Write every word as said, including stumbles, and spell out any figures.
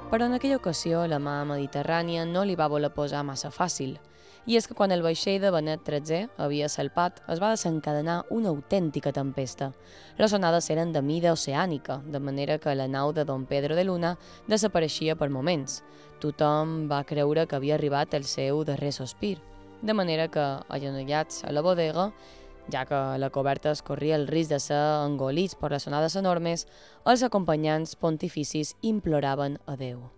Però en aquella ocasió la mà mediterrània no li va voler posar massa fàcil. I és que quan el vaixell de Benet tretzè havia salpat, es va desencadenar una autèntica tempesta. Les onades eren de mida oceànica, de manera que la nau de Don Pedro de Luna desapareixia per moments. Tothom va creure que havia arribat el seu darrer sospir, de manera que, agenollats a la bodega, ja que la coberta es corria el risc de ser engolits per les onades enormes, els acompanyants pontificis imploraven a Déu.